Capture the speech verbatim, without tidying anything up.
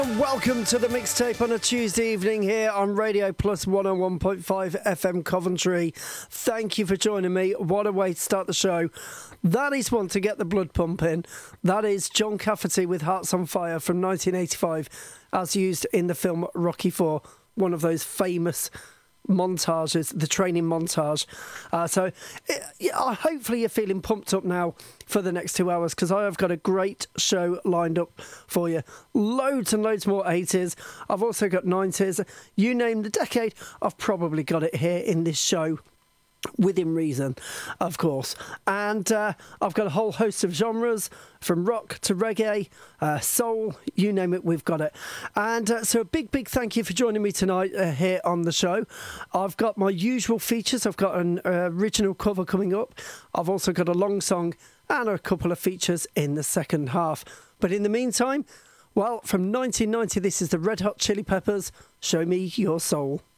Welcome to the mixtape on a Tuesday evening here on Radio Plus one oh one point five F M Coventry. Thank you for joining me. What a way to start the show. That is one to get the blood pumping. That is John Cafferty with Hearts on Fire from nineteen eighty-five, as used in the film Rocky four, one of those famous montages, the training montage. Uh, so it, yeah, hopefully you're feeling pumped up now for the next two hours, because I have got a great show lined up for you. Loads and loads more eighties. I've also got nineties. You name the decade, I've probably got it here in this show. Within reason, of course. And uh, I've got a whole host of genres, from rock to reggae, uh, soul, you name it, we've got it. And uh, so a big, big thank you for joining me tonight uh, here on the show. I've got my usual features. I've got an uh, original cover coming up. I've also got a long song and a couple of features in the second half. But in the meantime, well, from nineteen ninety, this is the Red Hot Chili Peppers, Show Me Your Soul.